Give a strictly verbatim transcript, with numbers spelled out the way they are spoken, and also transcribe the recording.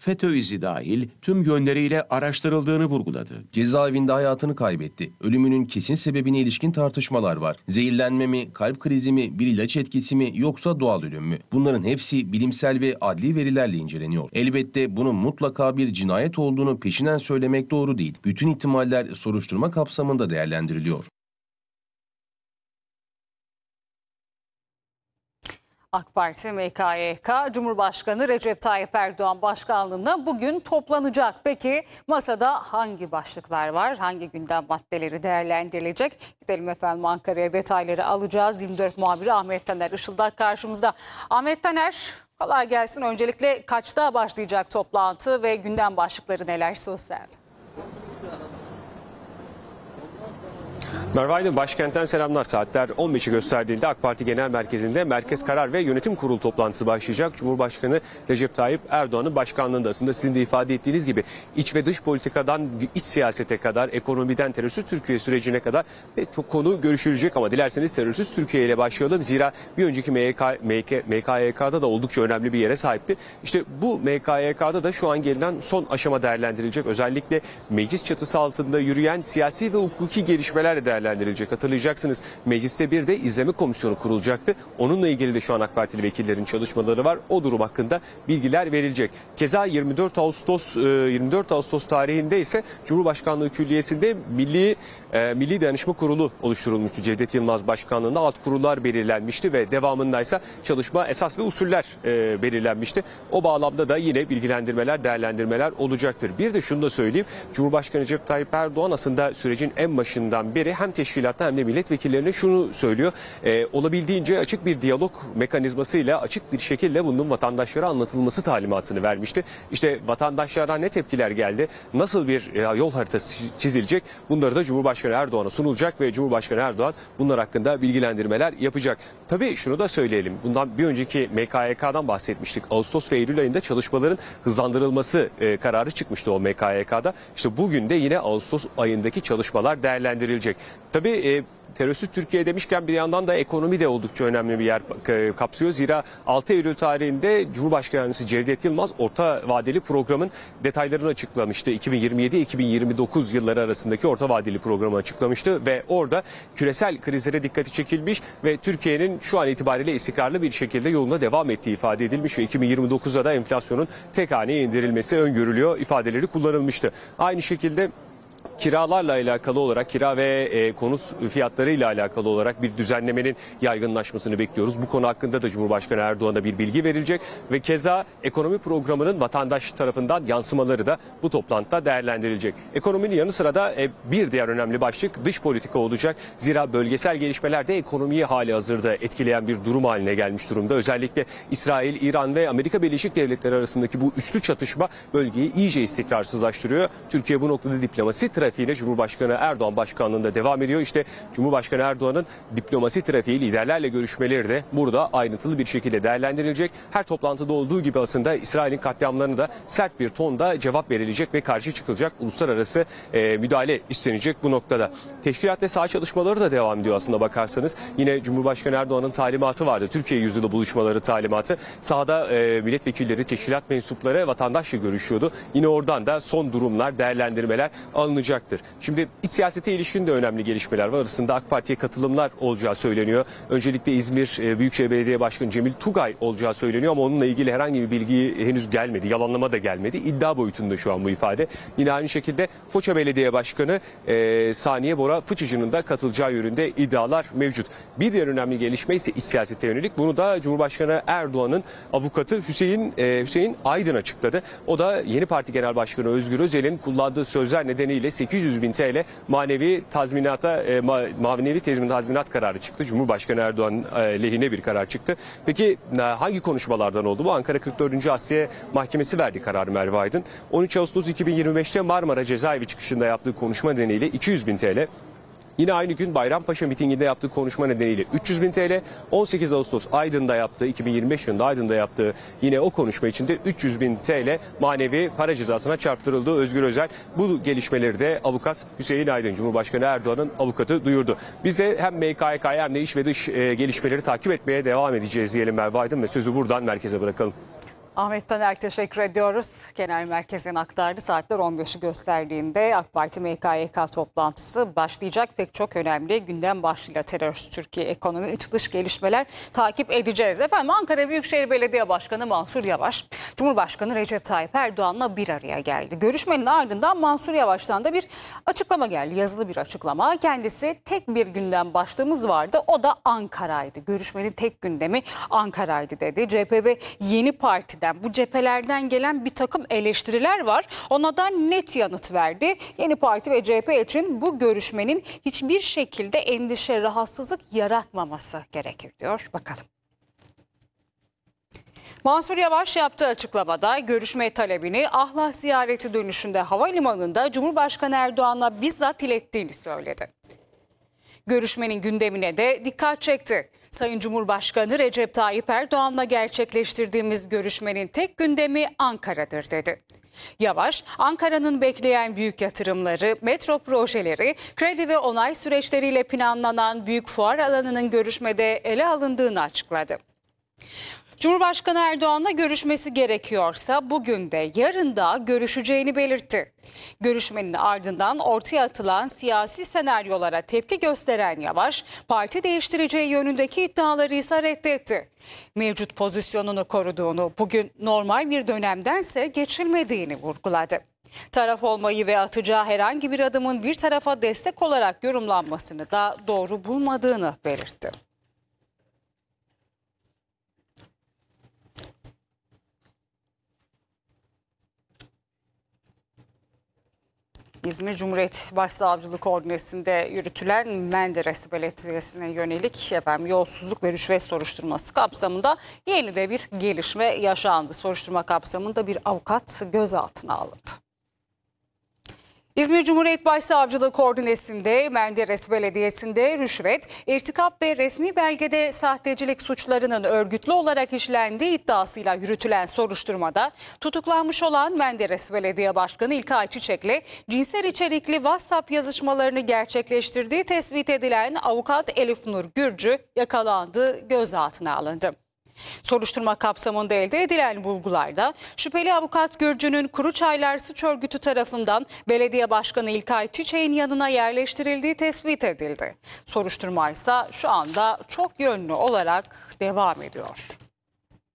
FETÖ izi dahil tüm yönleriyle araştırıldığını vurguladı. Cezaevinde hayatını kaybetti. Ölümünün kesin sebebine ilişkin tartışmalar var. Zehirlenme mi, kalp krizi mi, bir ilaç etkisi mi yoksa doğal ölüm mü? Bunların hepsi bilimsel ve adli verilerle inceleniyor. Elbette bunun mutlaka bir cinayet olduğunu peşinen söylemek doğru değil. Bütün ihtimaller soruşturma kapsamında değerlendiriliyor. AK Parti M K Y K Cumhurbaşkanı Recep Tayyip Erdoğan başkanlığında bugün toplanacak. Peki masada hangi başlıklar var? Hangi gündem maddeleri değerlendirilecek? Gidelim efendim Ankara'ya, detayları alacağız. yirmi dört muhabiri Ahmet Taner Işıldak karşımızda. Ahmet Taner, kolay gelsin. Öncelikle kaçta başlayacak toplantı ve gündem başlıkları neler sosyal? Merve Aydın, başkentten selamlar. Saatler on beşi gösterdiğinde AK Parti Genel Merkezi'nde Merkez Karar ve Yönetim Kurulu toplantısı başlayacak. Cumhurbaşkanı Recep Tayyip Erdoğan'ın başkanlığında, aslında sizin de ifade ettiğiniz gibi iç ve dış politikadan iç siyasete kadar, ekonomiden terörsüz Türkiye sürecine kadar pek çok konu görüşülecek ama dilerseniz terörsüz Türkiye ile başlayalım. Zira bir önceki M K Y K'da da oldukça önemli bir yere sahipti. İşte bu M K Y K'da da şu an gelinen son aşama değerlendirilecek. Özellikle meclis çatısı altında yürüyen siyasi ve hukuki gelişmelerle değerlendirilecek. Hatırlayacaksınız, mecliste bir de izleme komisyonu kurulacaktı. Onunla ilgili de şu an AK Partili vekillerin çalışmaları var. O durum hakkında bilgiler verilecek. Keza yirmi dört Ağustos yirmi dört Ağustos tarihinde ise Cumhurbaşkanlığı Külliyesi'nde Milli e, Milli Dayanışma Kurulu oluşturulmuştu. Cevdet Yılmaz başkanlığında alt kurullar belirlenmişti ve devamında ise çalışma esas ve usuller e, belirlenmişti. O bağlamda da yine bilgilendirmeler, değerlendirmeler olacaktır. Bir de şunu da söyleyeyim. Cumhurbaşkanı Recep Tayyip Erdoğan aslında sürecin en başından beri hem teşkilatta hem de milletvekillerine şunu söylüyor. E, olabildiğince açık bir diyalog mekanizmasıyla, açık bir şekilde bunun vatandaşlara anlatılması talimatını vermişti. İşte vatandaşlardan ne tepkiler geldi, nasıl bir e, yol haritası çizilecek, bunları da Cumhurbaşkanı Erdoğan'a sunulacak ve Cumhurbaşkanı Erdoğan bunlar hakkında bilgilendirmeler yapacak. Tabii şunu da söyleyelim. Bundan bir önceki M K Y K'dan bahsetmiştik. Ağustos ve Eylül ayında çalışmaların hızlandırılması e, kararı çıkmıştı o M K Y K'da. İşte bugün de yine Ağustos ayındaki çalışmalar değerlendirilecek. Tabii e, terörsüz Türkiye demişken bir yandan da ekonomi de oldukça önemli bir yer kapsıyor. Zira altı Eylül tarihinde Cumhurbaşkanı Yardımcısı Cevdet Yılmaz orta vadeli programın detaylarını açıklamıştı. iki bin yirmi yedi iki bin yirmi dokuz yılları arasındaki orta vadeli programı açıklamıştı ve orada küresel krizlere dikkati çekilmiş ve Türkiye'nin şu an itibariyle istikrarlı bir şekilde yoluna devam ettiği ifade edilmiş ve iki bin yirmi dokuzda da enflasyonun tek haneye indirilmesi öngörülüyor ifadeleri kullanılmıştı. Aynı şekilde kiralarla alakalı olarak, kira ve e, konut fiyatlarıyla alakalı olarak bir düzenlemenin yaygınlaşmasını bekliyoruz. Bu konu hakkında da Cumhurbaşkanı Erdoğan'a bir bilgi verilecek ve keza ekonomi programının vatandaş tarafından yansımaları da bu toplantıda değerlendirilecek. Ekonominin yanı sıra da e, bir diğer önemli başlık dış politika olacak. Zira bölgesel gelişmeler de ekonomiyi hali hazırda etkileyen bir durum haline gelmiş durumda. Özellikle İsrail, İran ve Amerika Birleşik Devletleri arasındaki bu üçlü çatışma bölgeyi iyice istikrarsızlaştırıyor. Türkiye bu noktada diplomasi trafiğine Cumhurbaşkanı Erdoğan başkanlığında devam ediyor. İşte Cumhurbaşkanı Erdoğan'ın diplomasi trafiği, liderlerle görüşmeleri de burada ayrıntılı bir şekilde değerlendirilecek. Her toplantıda olduğu gibi aslında İsrail'in katliamlarına da sert bir tonda cevap verilecek ve karşı çıkılacak, uluslararası e, müdahale istenecek bu noktada. Teşkilat ve saha çalışmaları da devam ediyor aslında bakarsanız. Yine Cumhurbaşkanı Erdoğan'ın talimatı vardı. Türkiye yüzyılı buluşmaları talimatı. Sahada e, milletvekilleri, teşkilat mensupları vatandaşla görüşüyordu. Yine oradan da son durumlar, değerlendirmeler alınacak. Şimdi iç siyasete ilişkin de önemli gelişmeler var. Arasında AK Parti'ye katılımlar olacağı söyleniyor. Öncelikle İzmir Büyükşehir Belediye Başkanı Cemil Tugay olacağı söyleniyor ama onunla ilgili herhangi bir bilgi henüz gelmedi. Yalanlama da gelmedi. İddia boyutunda şu an bu ifade. Yine aynı şekilde Foça Belediye Başkanı e, Saniye Bora Fıçıcı'nın da katılacağı yönünde iddialar mevcut. Bir diğer önemli gelişme ise iç siyasete yönelik. Bunu da Cumhurbaşkanı Erdoğan'ın avukatı Hüseyin e, Hüseyin Aydın açıkladı. O da yeni parti genel başkanı Özgür Özel'in kullandığı sözler nedeniyle sekiz yüz bin T L manevi tazminata e, manevi tazminat, tazminat kararı çıktı. Cumhurbaşkanı Erdoğan e, lehine bir karar çıktı. Peki e, hangi konuşmalardan oldu bu? Ankara kırk dördüncü Asliye Mahkemesi verdi kararı Merve Aydın. on üç Ağustos iki bin yirmi beşte Marmara Cezaevi çıkışında yaptığı konuşma nedeniyle iki yüz bin T L. Yine aynı gün Bayrampaşa mitinginde yaptığı konuşma nedeniyle üç yüz bin T L, on sekiz Ağustos Aydın'da yaptığı, iki bin yirmi beş yılında Aydın'da yaptığı yine o konuşma içinde üç yüz bin T L manevi para cezasına çarptırıldı Özgür Özel. Bu gelişmeleri de avukat Hüseyin Aydın, Cumhurbaşkanı Erdoğan'ın avukatı duyurdu. Biz de hem M K Y K'ya hem de iç ve dış gelişmeleri takip etmeye devam edeceğiz diyelim Merve Aydın ve sözü buradan merkeze bırakalım. Ahmet Taner teşekkür ediyoruz. Genel merkezin aktardı. Saatler on beşi gösterdiğinde AK Parti M K Y K toplantısı başlayacak. Pek çok önemli gündem başlığıyla terörist Türkiye, ekonomi, iç dış gelişmeler takip edeceğiz. Efendim Ankara Büyükşehir Belediye Başkanı Mansur Yavaş, Cumhurbaşkanı Recep Tayyip Erdoğan'la bir araya geldi. Görüşmenin ardından Mansur Yavaş'tan da bir açıklama geldi. Yazılı bir açıklama. Kendisi tek bir gündem başlığımız vardı. O da Ankara'ydı. Görüşmenin tek gündemi Ankara'ydı dedi. C H P ve Yeni Parti'den bu cephelerden gelen bir takım eleştiriler var. Ona da net yanıt verdi. Yeni Parti ve C H P için bu görüşmenin hiçbir şekilde endişe, rahatsızlık yaratmaması gerekir diyor. Bakalım. Mansur Yavaş yaptığı açıklamada görüşme talebini Ahlat ziyareti dönüşünde havalimanında Cumhurbaşkanı Erdoğan'la bizzat ilettiğini söyledi. Görüşmenin gündemine de dikkat çekti. Sayın Cumhurbaşkanı Recep Tayyip Erdoğan'la gerçekleştirdiğimiz görüşmenin tek gündemi Ankara'dır dedi. Yavaş, Ankara'nın bekleyen büyük yatırımları, metro projeleri, kredi ve onay süreçleriyle planlanan büyük fuar alanının görüşmede ele alındığını açıkladı. Cumhurbaşkanı Erdoğan'la görüşmesi gerekiyorsa bugün de yarın da görüşeceğini belirtti. Görüşmenin ardından ortaya atılan siyasi senaryolara tepki gösteren Yavaş, parti değiştireceği yönündeki iddiaları ise reddetti. Mevcut pozisyonunu koruduğunu, bugün normal bir dönemdense geçilmediğini vurguladı. Taraf olmayı ve atacağı herhangi bir adımın bir tarafa destek olarak yorumlanmasını da doğru bulmadığını belirtti. İzmir Cumhuriyet Başsavcılığı koordinesinde yürütülen Menderes Belediyesi'ne yönelik efendim, yolsuzluk ve rüşvet soruşturması kapsamında yeni de bir gelişme yaşandı. Soruşturma kapsamında bir avukat gözaltına alındı. İzmir Cumhuriyet Başsavcılığı koordinesinde Menderes Belediyesi'nde rüşvet, irtikap ve resmi belgede sahtecilik suçlarının örgütlü olarak işlendiği iddiasıyla yürütülen soruşturmada tutuklanmış olan Menderes Belediye Başkanı İlkay Çiçek'le cinsel içerikli WhatsApp yazışmalarını gerçekleştirdiği tespit edilen avukat Elif Nur Gürcü yakalandı, gözaltına alındı. Soruşturma kapsamında elde edilen bulgularda şüpheli avukat Gürcü'nün Kuruçaylar Suç Örgütü tarafından belediye başkanı İlkay Çiçek'in yanına yerleştirildiği tespit edildi. Soruşturma ise şu anda çok yönlü olarak devam ediyor.